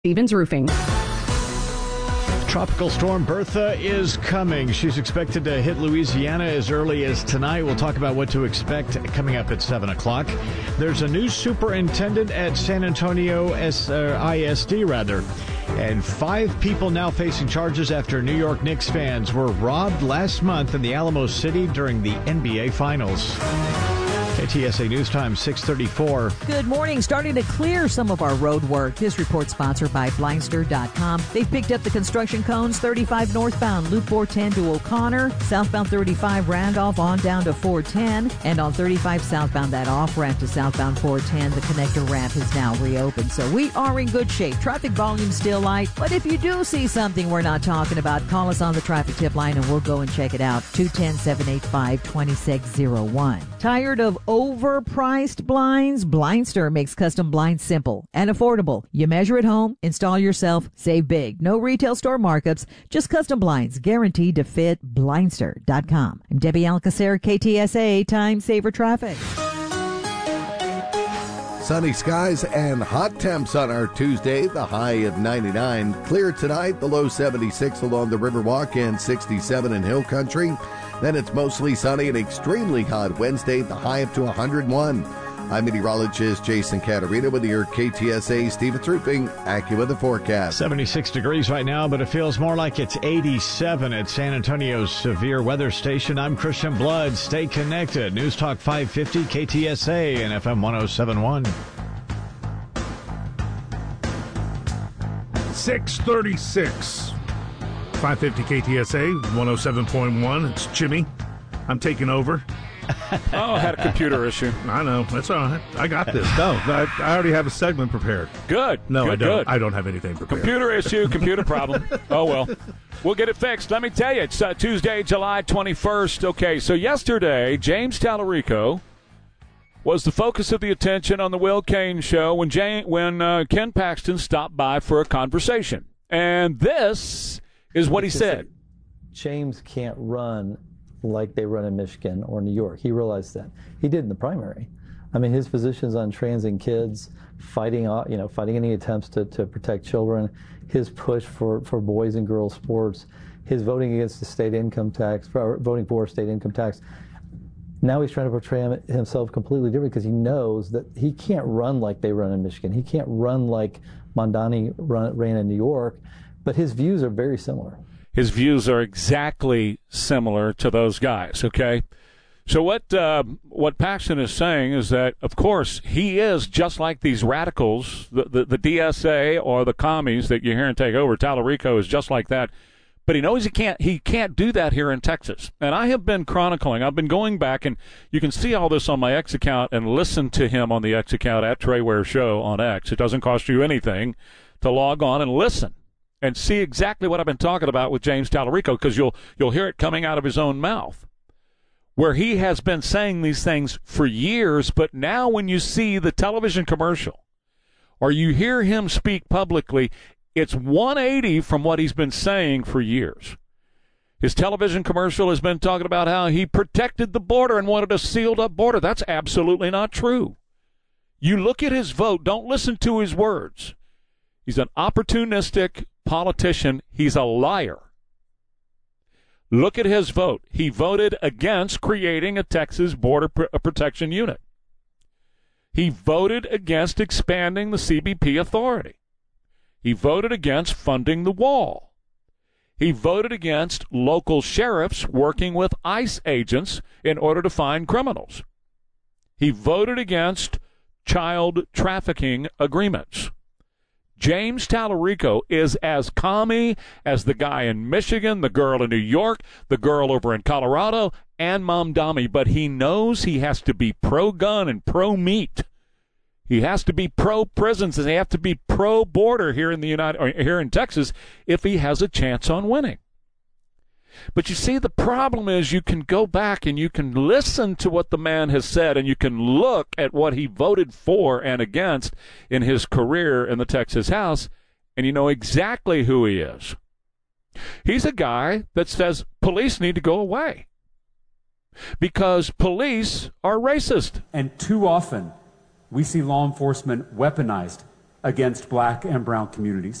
Stevens Roofing. Tropical storm Bertha is coming. She's expected to hit Louisiana as early as tonight. We'll talk about what to expect coming up at 7 o'clock. There's a new superintendent at San Antonio ISD, and 5 people now facing charges after New York Knicks fans were robbed last month in the Alamo City during the NBA Finals. KTSA News Time, 6:34. Good morning. Starting to clear some of our road work. This report sponsored by Blindster.com. They've picked up the construction cones 35 northbound, Loop 410 to O'Connor, southbound 35 Randolph on down to 410, and on 35 southbound, that off-ramp to southbound 410, the connector ramp is now reopened. So we are in good shape. Traffic volume still light, but if you do see something we're not talking about, call us on the traffic tip line and we'll go and check it out. 210-785-2601. Tired of overpriced blinds? Blindster makes custom blinds simple and affordable. You measure at home, install yourself, save big. No retail store markups, just custom blinds guaranteed to fit. Blindster.com. I'm Debbie Alcacer, KTSA Time Saver Traffic. Sunny skies and hot temps on our Tuesday, the high of 99. Clear tonight, the low 76 along the Riverwalk and 67 in Hill Country. Then it's mostly sunny and extremely hot Wednesday, the high up to 101. I'm meteorologist Jason Caterina with your KTSA Stevens Roofing AccuWeather forecast. 76 degrees right now, but it feels more like it's 87 at San Antonio's severe weather station. I'm Christian Blood. Stay connected. News Talk 550, KTSA and FM 107.1. 6:36. 550 KTSA, 107.1. It's Jimmy. I'm taking over. Oh, had a computer issue. I know. That's all right. I got this. No, I already have a segment prepared. Good. No, good, I don't. Good. I don't have anything prepared. Computer issue, computer problem. Oh, well. We'll get it fixed. Let me tell you, it's Tuesday, July 21st. Okay, so yesterday, James Tallarico was the focus of the attention on the Will Cain show when Ken Paxton stopped by for a conversation. And this is what he said. James can't run like they run in Michigan or New York. He realized that. He did in the primary. I mean, his positions on trans and kids, fighting any attempts to protect children, his push for boys and girls sports, his voting against the state income tax, voting for state income tax. Now he's trying to portray himself completely different because he knows that he can't run like they run in Michigan. He can't run like Mondani ran in New York. But his views are very similar. His views are exactly similar to those guys, okay? So what Paxton is saying is that, of course, he is just like these radicals, the DSA or the commies that you're hearing take over. Tallarico is just like that. But he knows he can't do that here in Texas. And I have been chronicling. I've been going back, and you can see all this on my X account and listen to him on the X account at Trey Ware Show on X. It doesn't cost you anything to log on and listen and see exactly what I've been talking about with James Tallarico, because you'll hear it coming out of his own mouth, where he has been saying these things for years, but now when you see the television commercial or you hear him speak publicly, it's 180 from what he's been saying for years. His television commercial has been talking about how he protected the border and wanted a sealed-up border. That's absolutely not true. You look at his vote. Don't listen to his words. He's an opportunistic politician. He's a liar. Look at his vote. He voted against creating a Texas Border Protection Unit. He voted against expanding the CBP authority. He voted against funding the wall. He voted against local sheriffs working with ICE agents in order to find criminals. He voted against child trafficking agreements. James Tallarico is as commie as the guy in Michigan, the girl in New York, the girl over in Colorado, and Mamdani, but he knows he has to be pro-gun and pro-meat. He has to be pro-prisons, and he has to be pro-border here in Texas if he has a chance on winning. But you see, the problem is you can go back and you can listen to what the man has said, and you can look at what he voted for and against in his career in the Texas House, and you know exactly who he is. He's a guy that says police need to go away because police are racist. And too often we see law enforcement weaponized against black and brown communities.